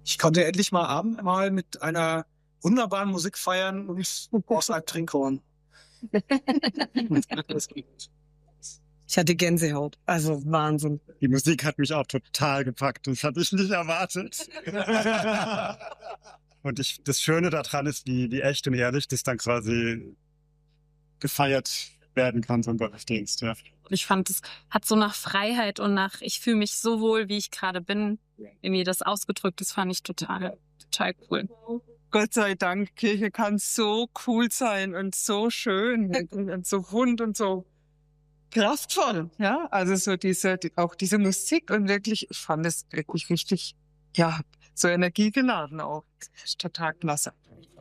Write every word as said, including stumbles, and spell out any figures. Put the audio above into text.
Ich konnte endlich mal Abendmahl mit einer wunderbaren Musik feiern und aus einem Trinkhorn. Ich hatte Gänsehaut. Also Wahnsinn. Die Musik hat mich auch total gepackt. Das hatte ich nicht erwartet. Und ich, das Schöne daran ist, wie, wie echt und ehrlich das dann quasi gefeiert werden kann, so ein Gottesdienst. Ja. Ich fand, es hat so nach Freiheit und nach, ich fühle mich so wohl, wie ich gerade bin, irgendwie das ausgedrückt. Das fand ich total, total cool. Gott sei Dank, Kirche kann so cool sein und so schön und, und so rund und so kraftvoll, ja. Also so diese, die, auch diese Musik und wirklich, ich fand es wirklich richtig, ja, so energiegeladen auch. Das ist total klasse.